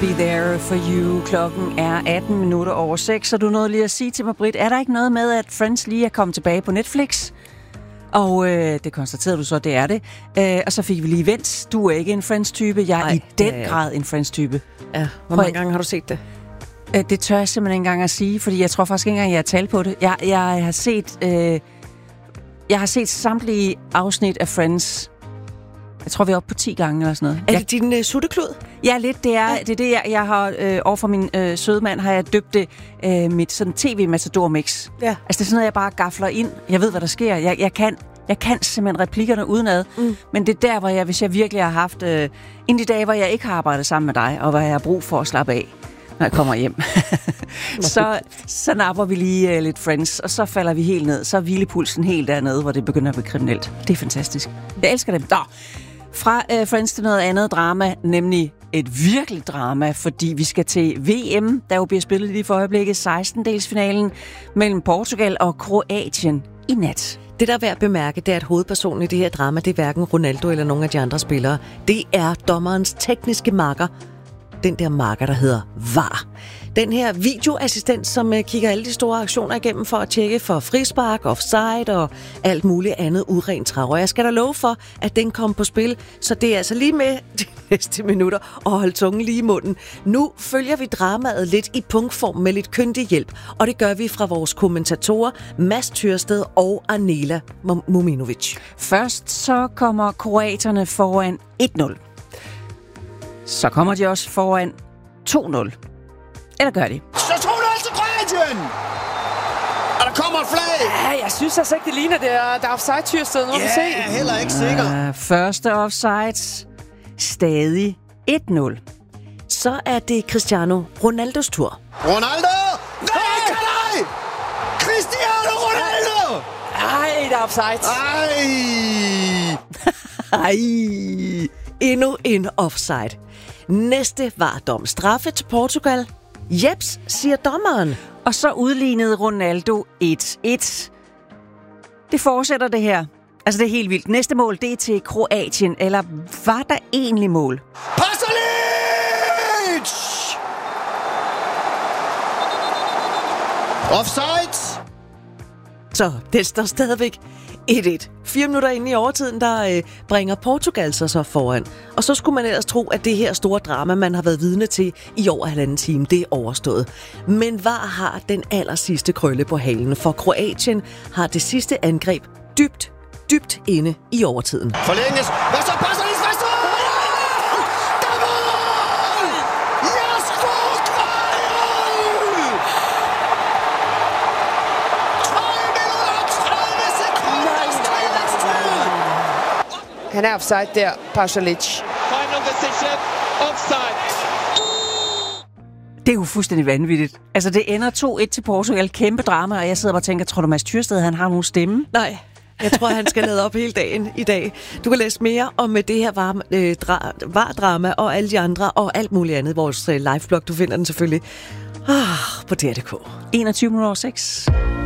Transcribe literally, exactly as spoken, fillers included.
Be There For You. Klokken er atten minutter over seks, og du nåede lige at sige til mig, Britt, er der ikke noget med, at Friends lige er kommet tilbage på Netflix? Og øh, det konstaterede du så, det er det. Øh, og så fik vi lige vendt. Du er ikke en Friends-type. Jeg er Ej, i den ja, grad en Friends-type. Ja, hvor mange gange har du set det? Øh, det tør jeg simpelthen ikke engang at sige, fordi jeg tror faktisk ikke engang, jeg har talt på det. Jeg, jeg har set... Øh, jeg har set samtlige afsnit af Friends. Jeg tror, vi er oppe på ti gange eller sådan noget. Er det jeg, din øh, sutteklud? Ja, lidt. Det er ja. det, er det jeg, jeg har øh, overfor min øh, søde mand, har jeg døbt det øh, mit sådan tv-matador-mix. Ja. Altså, det er sådan noget, jeg bare gafler ind. Jeg ved, hvad der sker. Jeg, jeg, kan, jeg kan simpelthen replikkerne udenad. Mm. Men det er der, hvor jeg, hvis jeg virkelig har haft... Øh, en af de dage, hvor jeg ikke har arbejdet sammen med dig, og hvor jeg har brug for at slappe af, når jeg kommer hjem, så, så napper vi lige uh, lidt Friends, og så falder vi helt ned. Så er hvilepulsen helt dernede, hvor det begynder at blive kriminelt. Det er fantastisk. Jeg elsker dem. Nå. Fra uh, Friends til noget andet drama, nemlig et virkelig drama, fordi vi skal til V M, der jo bliver spillet lige for øjeblikket, sekstendelsfinalen mellem Portugal og Kroatien i nat. Det, der er værd at bemærke, det er, at hovedpersonen i det her drama, det er hverken Ronaldo eller nogen af de andre spillere. Det er dommerens tekniske marker, den der marker, der hedder V A R. Den her videoassistent, som kigger alle de store aktioner igennem for at tjekke for frispark, offside og alt muligt andet urent trav. Og jeg skal da love for, at den kommer på spil, så det er altså lige med de næste minutter at holde tungen lige i munden. Nu følger vi dramaet lidt i punktform med lidt kyndig hjælp, og det gør vi fra vores kommentatorer Mads Tyrsted og Anela Muminovic. Først så kommer kroaterne foran et nul. Så kommer de også foran to nul. Eller gør de? Så to nul til Kroatien! Og der kommer et flag! Ja, jeg synes altså ikke, det ligner, det er, der er offside, Tyrsted. Nu må vi se. Ja, heller ikke sikker. Uh, første offside. Stadig et nul. Så er det Cristiano Ronaldos tur. Ronaldo! Nej, nej! Cristiano Ronaldo! Ej, der er offside. Ej! Ej! Endnu en offside. Næste var dom straffe til Portugal. Jeps, siger dommeren. Og så udlignede Ronaldo et et. Det fortsætter det her. Altså, det er helt vildt. Næste mål, det er til Kroatien. Eller var der egentlig mål? Pasalic! Offside! Så det står stadigvæk et et. Fire minutter inde i overtiden, der øh, bringer Portugal sig så foran. Og så skulle man ellers tro, at det her store drama, man har været vidne til i over halvanden time, det er overstået. Men V A R har den aller sidste krølle på halen, for Kroatien har det sidste angreb dybt, dybt inde i overtiden. Forlænges. Hvad så? Pasalic, hvad så? Der er mål! Jesper Grønne! tredive minutter og tredive sekunder. Han er offside der, Pasalic. Final decision, offside. Det er jo fuldstændig vanvittigt. Altså, det ender to et til Portugal. Kæmpe drama, og jeg sidder bare og tænker, tror du, Mads Tyrsted, han har nogen stemme? Nej, jeg tror, han skal lade op hele dagen i dag. Du kan læse mere om det her V A R-drama og alle de andre og alt muligt andet. Vores liveblog, du finder den selvfølgelig ah, på D R punktum d k. enogtyve minutter over seks.